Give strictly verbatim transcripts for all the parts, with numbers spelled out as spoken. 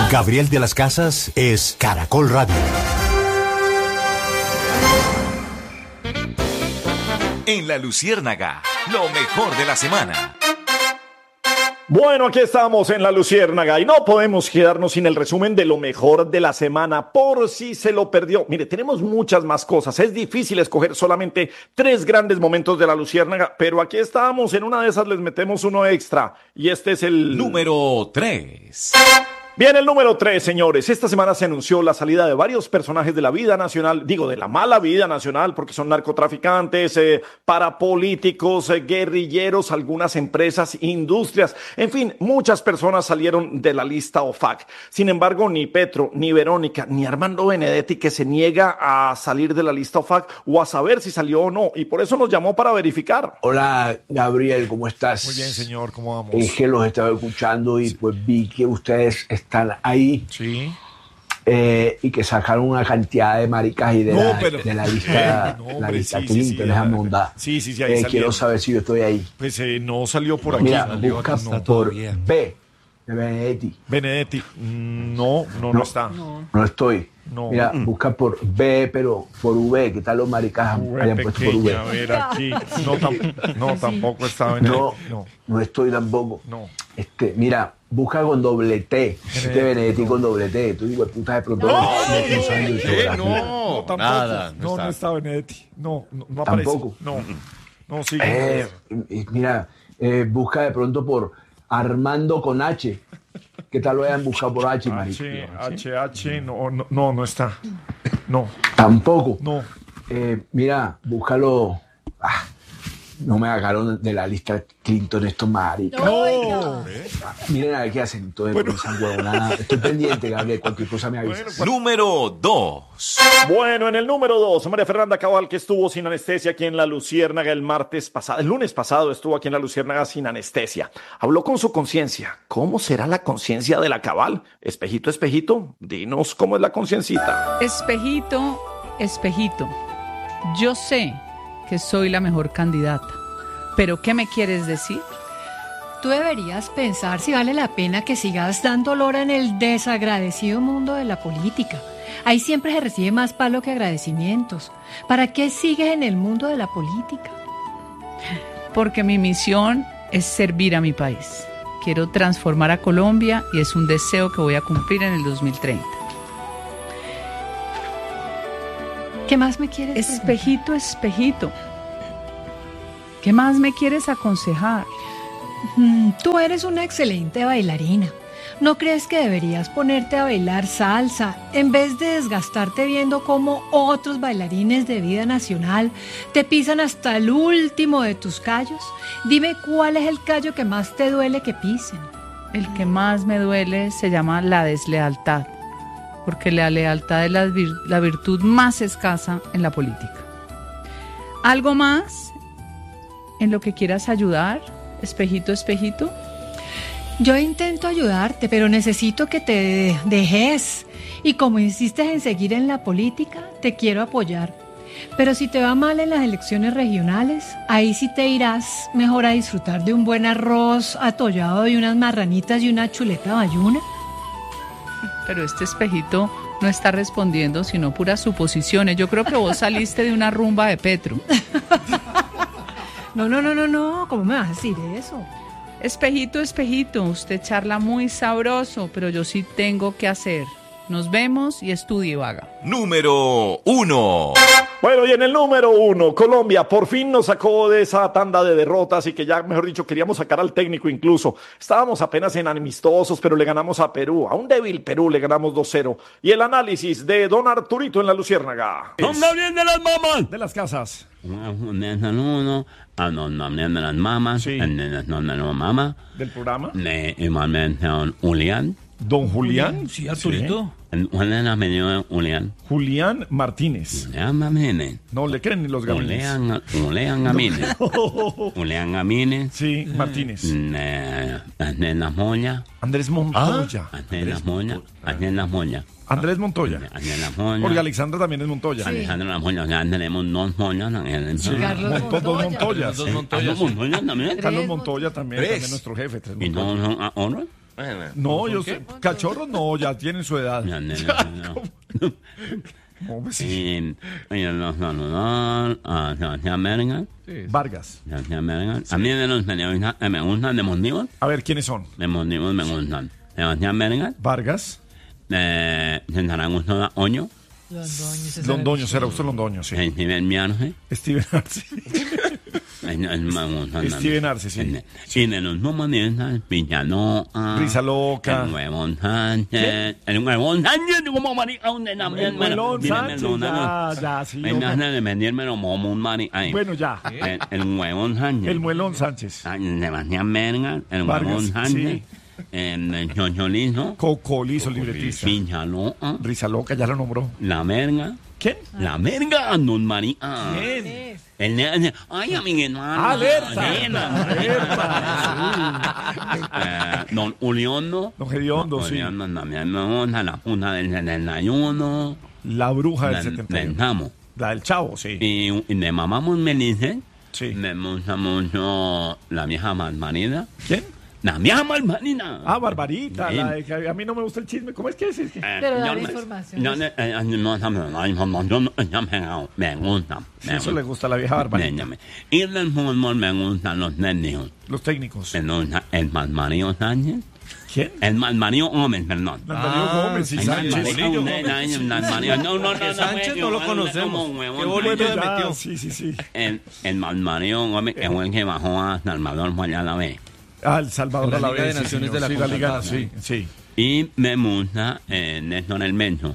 Gabriel de las Casas es Caracol Radio. En La Luciérnaga, lo mejor de la semana. Bueno, aquí estamos en La Luciérnaga y no podemos quedarnos sin el resumen de lo mejor de la semana por si se lo perdió. Mire, tenemos muchas más cosas. Es difícil escoger solamente tres grandes momentos de La Luciérnaga, pero aquí estamos. En una de esas les metemos uno extra y este es el... Número tres. Bien, el número tres, señores. Esta semana se anunció la salida de varios personajes de la vida nacional, digo, de la mala vida nacional, porque son narcotraficantes, eh, parapolíticos, eh, guerrilleros, algunas empresas, industrias, en fin, muchas personas salieron de la lista O F A C. Sin embargo, ni Petro, ni Verónica, ni Armando Benedetti, que se niega a salir de la lista O F A C o a saber si salió o no, y por eso nos llamó para verificar. Hola, Gabriel, ¿cómo estás? Muy bien, señor, ¿cómo vamos? Es que los estaba escuchando y pues vi que ustedes están ahí. Sí. Eh, y que sacaron una cantidad de maricas y de, No, la, pero- de la lista, No, la hombre, lista sí, sí, Clinton, sí, esa ah, mondad. sí, sí, sí, ahí Eh, salieron. quiero saber si yo estoy ahí. Pues eh, no salió por aquí. Mira, Salió, busca no. por todavía. B de Benedetti. Benedetti, mm, no, no, no, No. está. No estoy. No. Mira, Mm. busca por B, pero por V. ¿Qué tal los maricas V hayan puesto por V? pequeña, a ver aquí. No, tam- no tampoco está Benedetti. No, No, no estoy tampoco. no. Este, mira, busca con doble T. Este Benedetti con doble T. Tú digo, puta de pronto. No, no, saben de geografía. No, tampoco. nada, no No, no está. está Benedetti. No, no, no aparece. Tampoco. No, no, sí. Eh, eh, mira, eh, busca de pronto por Armando con H. ¿Qué tal lo hayan buscado por H, marico? H, H, H, no, no, no, no está. No, Tampoco. no. Eh, mira, búscalo. Ah, no me sacaron de la lista Clinton estos maricas. No. Miren a ver qué hacen. Entonces, Bueno. con esa huevonada. Estoy pendiente, Gabriel. Cualquier cosa me avisa. Número dos. Bueno, en el número dos, María Fernanda Cabal, que estuvo sin anestesia aquí en La Luciérnaga el martes pasado, el lunes pasado estuvo aquí en La Luciérnaga sin anestesia. Habló con su conciencia. ¿Cómo será la conciencia de la Cabal? Espejito, espejito, dinos cómo es la conciencita. Espejito, espejito, yo sé que soy la mejor candidata, pero ¿qué me quieres decir? Tú deberías pensar si vale la pena que sigas dando lora en el desagradecido mundo de la política. Ahí siempre se recibe más palo que agradecimientos. ¿Para qué sigues en el mundo de la política? Porque mi misión es servir a mi país. Quiero transformar a Colombia y es un deseo que voy a cumplir en el dos mil treinta. ¿Qué más me quieres decir? Espejito, espejito, ¿qué más me quieres aconsejar? Mm, Tú eres una excelente bailarina. ¿No crees que deberías ponerte a bailar salsa en vez de desgastarte viendo cómo otros bailarines de vida nacional te pisan hasta el último de tus callos? Dime cuál es el callo que más te duele que pisen. El que más me duele se llama la deslealtad, porque la lealtad es la, vir- la virtud más escasa en la política. ¿Algo más en lo que quieras ayudar, espejito, espejito? Yo intento ayudarte, pero necesito que te dejes. Y como insistes en seguir en la política, te quiero apoyar. Pero si te va mal en las elecciones regionales, ahí sí te irás mejor a disfrutar de un buen arroz atollado y unas marranitas y una chuleta bayuna. Pero este espejito no está respondiendo, sino puras suposiciones. Yo creo que vos saliste de una rumba de Petro. No, no, no, no, no. ¿Cómo me vas a decir eso? Espejito, espejito, usted charla muy sabroso, pero yo sí tengo que hacer. Nos vemos y estudie, vaga. Número uno. Bueno, y en el número uno, Colombia por fin nos sacó de esa tanda de derrotas y que ya, mejor dicho, queríamos sacar al técnico incluso. Estábamos apenas en amistosos, pero le ganamos a Perú. A un débil Perú le ganamos dos cero. Y el análisis de don Arturito en La Luciérnaga. ¡Don Gabriel de las Mamas! De las casas. Uno, a don Gabriel de las Mamas, Sí. en el nombre de la mamá, Del programa. de igualmente don Julián, Don Julián. sí, Arturito. ¿Cuál es el apellido de Julián? Julián Martínez. Julián Gamínez. No le creen ni los Gabriels. Julián, Julián Gamínez. Julián Gamínez. Sí, Martínez. Eh, Andrés Las Moñas. Andrés Montoya. Andrés Las Moñas. Andrés Las Moñas. Andrés Montoya. Andrés Las Moñas. Porque Alexandra también es Montoya. Alejandro Las Moñas. Ya tenemos dos Moñas. Sí, Carlos Monto- dos Montoyas. Dos Montoyas. Dos Montoyas también. Carlos Montoya también, también nuestro jefe. Tres ¿Y Montoya. todos son ahora? No, yo sé. Cachorros no, ya tienen su edad. No, no, no, no. ¿Cómo pues sí? Y, oye, los saludos a Sebastián Merga. Vargas. Sebastián Merga. A mí de los periodistas que me gustan de motivos, A ver, ¿quiénes son? de motivos me gustan. Sebastián Merga, Vargas. de César Augusto Oño, Londoño, será usted Londoño, sí. Steven Miarce. Steven Arce. Steven Arce, sí. Y de los humanistas, Villaloa, Risa Loca. El Huevón Sánchez, el Huevón Sánchez, como marica, un El Huevón Sánchez, ya, ya, sí. Me hombre. hace de venírmelo como un marica. Bueno, ya. El, el Huevón Sánchez. El Muelón Sánchez. Ah, Sebastián Merga, el Vargas, Huevón Sánchez, sí. el Choncholizo, Cocolizo, libretista. Villaloa, Risa Loca, ya lo nombró. La Merga. ¿Quién? La Merga, don marica. ¿Quién? El nene, ay, amiguito. Alerta. Eh, don Uliondo. Don Gediondo, sí. Uliondo también me gusta, la punta del setenta y uno. La bruja del Del setenta y uno. Namo. La del Chavo, sí. Y, y de mamamos Melice. Sí. Me gusta mucho la vieja Malmarina. ¿Quién? La vieja Malmarina. Ah, Barbarita. Bien. La de que a mí no me gusta el chisme. ¿Cómo es que es? Es que- Eh, Pero yo dar me- información. yo ne- eh, no, no, no, la información ya me me gusta. Sí, me eso le gusta a la vieja Barbarita. Déjame. Y del fútbol me gustan los técnicos. Los técnicos. Me gusta el Malmario Sánchez. ¿Quién? El Malmario Gómez, perdón. Darío Gómez y Ay, Sánchez. Malmario, ay, el Malmario. No, no, no. Sánchez no lo conocemos. Qué Bueno, bonito le ya, metió. sí, sí, sí. El, el Malmario Gómez, que fue el que bajó a Salvador fue allá a la vez. Ah, El Salvador La a la Liga vez. de sí, Naciones señor. de la Sí, la Liga, CONCACAF, sí, sí. Y me gusta eh, Néstor El Menso.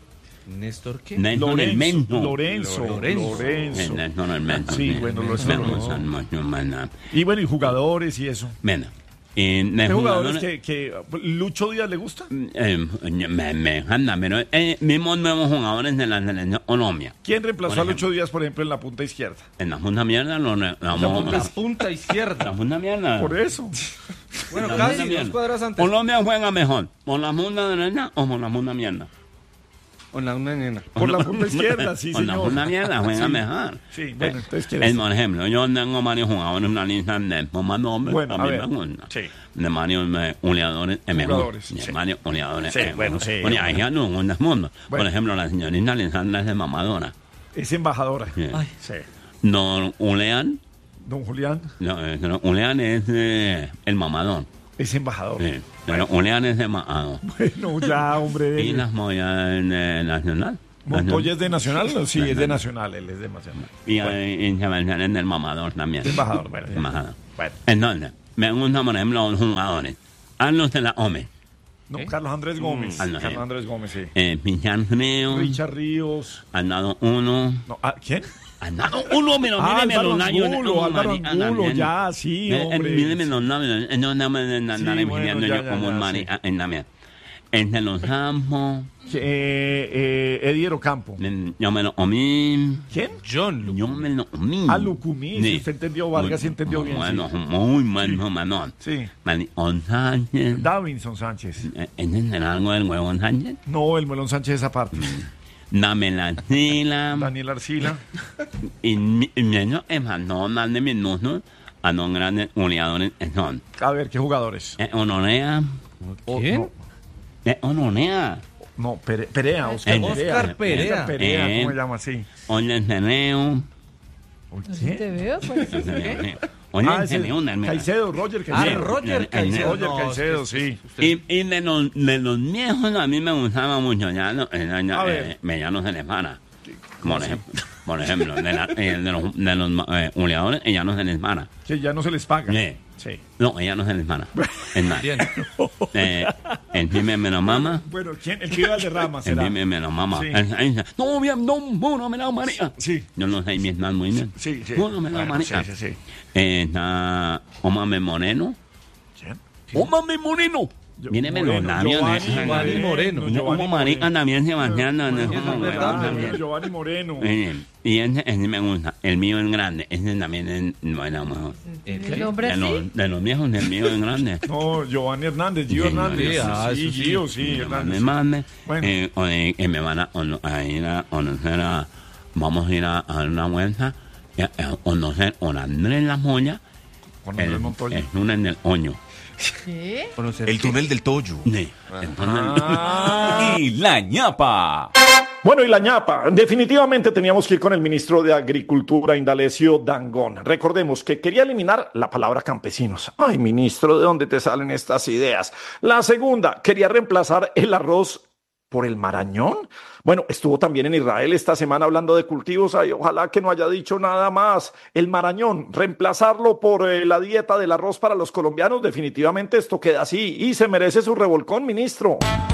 ¿Néstor qué? Néstor El Menso. Lorenzo. Lorenzo. Lorenzo. Eh, Néstor El Menso. Sí, bueno, lo Me lo- gustan mucho, man. Y bueno, y jugadores y eso. Bueno, y de ¿Qué jugadores jugadores- que, que Lucho Díaz le gusta? Eh, me, me encanta, pero eh, mismos nuevos jugadores de la selección Colombia. ¿Quién reemplazó Por a ejemplo. Lucho Díaz, por ejemplo, en la punta izquierda? En la punta mierda lo re- la vamos La a punta La izquierda. punta mierda. Por eso. Bueno, La casi punta dos mierda. cuadras antes. Colombia juega mejor, ¿por la punta derecha o por la punta mierda? Con la una nena. Por la punta izquierda, sí, Por la señor. punta mierda juega mejor. Sí, bueno, entonces, ¿quién Eh, es? Por ejemplo, yo tengo varios jugadores en una lista de más nombres. Bueno, a a mí ver. me gusta. Sí. De varios eh, goleadores es mejor. Jugadores, De sí. varios goleadores Sí, es bueno, mejor. sí, Oye, hay ya no en el mundo. Por Bueno. ejemplo, la señorita Alessandra es de mamadora. Es embajadora. Sí. Sí. Don Ulean, Don Julián no, eh, no, Ulean es eh, el mamador. es embajador. Sí. Pero Ulean es de mamador. Bueno, ya, hombre. Y las moyas de Nacional. ¿Montoya es de Nacional? No, sí, es de Nacional. Él es de Nacional. Y hay Sebastián del mamador también. Embajador, bueno. ya. Embajador. Bueno. Entonces, me gustan, por ejemplo, los jugadores. Carlos de la Ome, No, Carlos Andrés Gómez. Ah, no, Carlos sí. Andrés Gómez, sí. eh, Pichar Frío, Richard Ríos. han dado uno. No, ah, ¿quién? Han dado uno, pero Ah, mírenme Álvaro los labios. Angulo, oh, Álvaro marica, Angulo, también. ya, sí, Eh, eh, hombre. Mírenme los labios. eh, No, no me andan Sí, envidiando bueno, ya, yo ya, como ya, un sí. marica en la mía. Entre los campos, Eh, eh, Ediero Campo. eh, yo me lo comí. ¿Quién? John Yo me lo comí. Ah, Lucumí, si usted entendió, Vargas sí entendió bien, Bueno, sí. muy bueno, Manón. Sí. Manicón Sánchez. Davinson Sánchez. Eh, ¿Entienden algo del huevón Sánchez? No, el Melón Sánchez esa parte. Dame la sila. Daniel Arcila. Y mi- y mi año es más, no darle minutos a los grandes goleadores que son. A ver, ¿qué jugadores? Eh, Honorea. ¿Quién? Eh, Honorea. No, Pere- Perea, Oscar El- Perea. Oscar Perea. Oscar Perea, Eh. ¿cómo se llama así? Oye, Ceneo. Así te veo, pues. ¿qué? Oye, Ah, ese- Ceneo. una- Caicedo, Roger Ah, Caicedo. Roger Eh, Caicedo. Roger No, Caicedo, es que- sí. Y, y de, los, de los viejos a mí me gustaba mucho ya, no, eh, ya, A eh, ver. Mellano se les para. Por ejemplo, por ejemplo de, la- eh, de los, de los eh, goleadores, ella no se les para. Que ya no se les paga. Sí. Sí. No, ella no se les para. Es más, Bien. eh, el pime me lo mama. Bueno, ¿quién? El que iba al derrama El será. pime me lo mama. Sí. Él- él dice, no, bien, no, no, me la María. Sí. Yo no sé Vietnam muy bien. Sí, sí. No, no me la Bueno, María. sí, sí, sí. Eh, está Omame Moreno. ¿Quién? Omame Moreno. Yo- Míreme los Moreno, labios. Giovanni eh. Giovanni Moreno. Yo Giovanni como marica Moreno. también Sebastián. no, no, es como verdad, huevón Ah, también. Giovanni Moreno. Eh, y ese, ese me gusta. El mío es grande. Ese también es bueno, mejor. El hombre De así. los, de los viejos, el mío es grande. No, Giovanni Hernández, Gio Sí, Hernández. sí, ah, sí, eso sí. Gio, sí, Me Hernández. mande. Bueno. Eh, o, eh, que me van a, ono- a ir a conocer a. Vamos a ir a, a dar una vuelta. eh, A, a conocer a Andrés La Moya. Juan El, Andrés Montoya. el lunes del Oño. ¿Qué? Conocer El qué. túnel del Toyo. Ne. Ah. Y la ñapa. Bueno, y la ñapa. Definitivamente teníamos que ir con el ministro de Agricultura, Indalecio Dangond. Recordemos que quería eliminar la palabra campesinos. Ay, ministro, ¿de dónde te salen estas ideas? La segunda, quería reemplazar el arroz por el marañón. Bueno, estuvo también en Israel esta semana hablando de cultivos. Ay, ojalá que no haya dicho nada más. El marañón, reemplazarlo por eh, la dieta del arroz para los colombianos. Definitivamente esto queda así y se merece su revolcón, ministro.